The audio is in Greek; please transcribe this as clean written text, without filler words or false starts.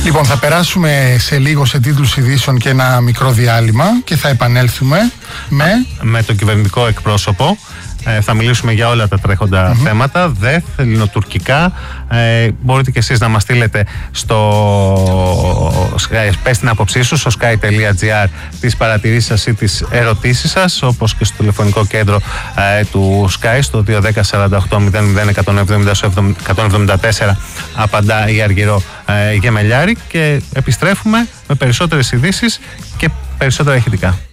Λοιπόν, θα περάσουμε σε λίγο σε τίτλους ειδήσεων και ένα μικρό διάλειμμα και θα επανέλθουμε με τον κυβερνητικό εκπρόσωπο. Θα μιλήσουμε για όλα τα τρέχοντα θέματα, ΔΕΘ, ελληνοτουρκικά. Μπορείτε και εσείς να μας στείλετε πες την άποψή σου στο sky.gr τις παρατηρήσεις σας ή τις ερωτήσεις σας, όπως και στο τηλεφωνικό κέντρο του Sky στο 210-48-00-174 απαντά η Αργυρό Γεμελιάρη, και επιστρέφουμε με περισσότερες ειδήσεις και περισσότερα ηχητικά.